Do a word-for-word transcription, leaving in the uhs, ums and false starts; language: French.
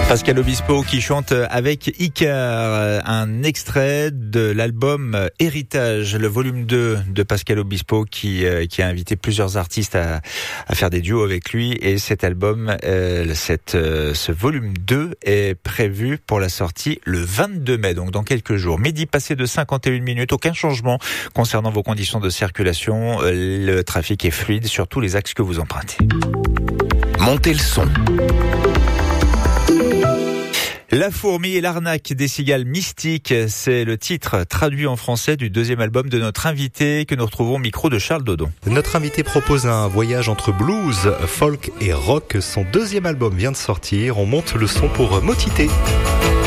Pascal Obispo qui chante avec Icar, un extrait de l'album Héritage, le volume deux de Pascal Obispo qui, qui a invité plusieurs artistes à, à faire des duos avec lui. Et cet album, euh, cette, euh, ce volume deux est prévu pour la sortie le vingt-deux mai, donc dans quelques jours. Midi passé de cinquante et une minutes, aucun changement concernant vos conditions de circulation. Le trafic est fluide sur tous les axes que vous empruntez. Montez le son. La fourmi et l'arnaque des cigales mystiques, c'est le titre traduit en français du deuxième album de notre invité que nous retrouvons au micro de Charles Dodon. Notre invité propose un voyage entre blues, folk et rock. Son deuxième album vient de sortir. On monte le son pour Motité.